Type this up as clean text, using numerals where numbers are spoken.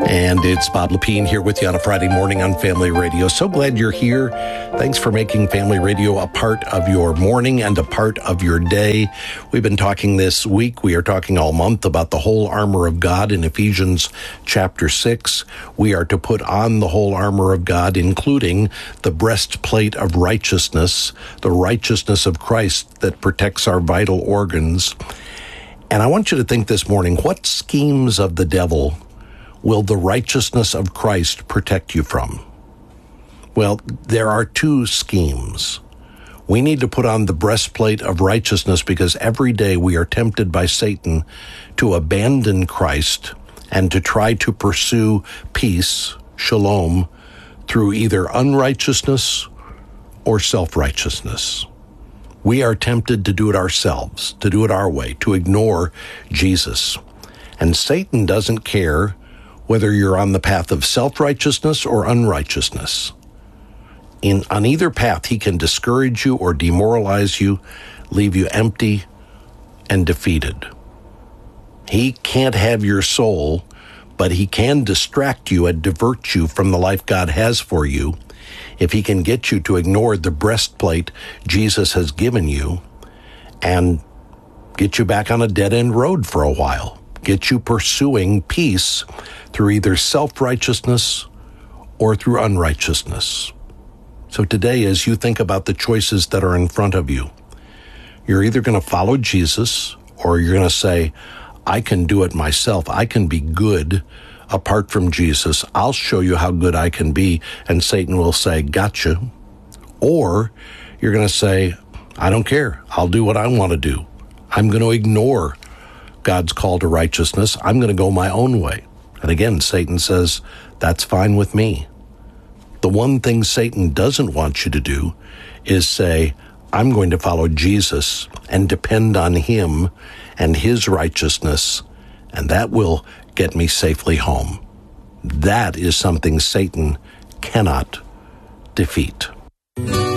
And it's Bob Lepine here with you on a Friday morning on Family Radio. So glad you're here. Thanks for making Family Radio a part of your morning and a part of your day. We've been talking this week. We are talking all month about the whole armor of God in Ephesians chapter 6. We are to put on the whole armor of God, including the breastplate of righteousness, the righteousness of Christ that protects our vital organs. And I want you to think this morning, what schemes of the devil will the righteousness of Christ protect you from? Well, there are two schemes. We need to put on the breastplate of righteousness because every day we are tempted by Satan to abandon Christ and to try to pursue peace, shalom, through either unrighteousness or self-righteousness. We are tempted to do it ourselves, to do it our way, to ignore Jesus. And Satan doesn't care whether you're on the path of self-righteousness or unrighteousness. On either path, he can discourage you or demoralize you, leave you empty and defeated. He can't have your soul, but he can distract you and divert you from the life God has for you if he can get you to ignore the breastplate Jesus has given you and get you back on a dead-end road for a while, get you pursuing peace through either self-righteousness or through unrighteousness. So today, as you think about the choices that are in front of you, you're either going to follow Jesus or you're going to say, I can do it myself. I can be good apart from Jesus. I'll show you how good I can be. And Satan will say, gotcha. Or you're going to say, I don't care. I'll do what I want to do. I'm going to ignore God's call to righteousness. I'm going to go my own way. And again, Satan says, that's fine with me. The one thing Satan doesn't want you to do is say, I'm going to follow Jesus and depend on him and his righteousness, and that will get me safely home. That is something Satan cannot defeat.